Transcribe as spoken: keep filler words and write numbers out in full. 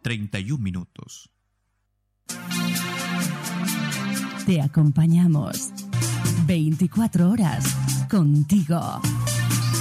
treinta y un minutos. Te acompañamos veinticuatro horas contigo.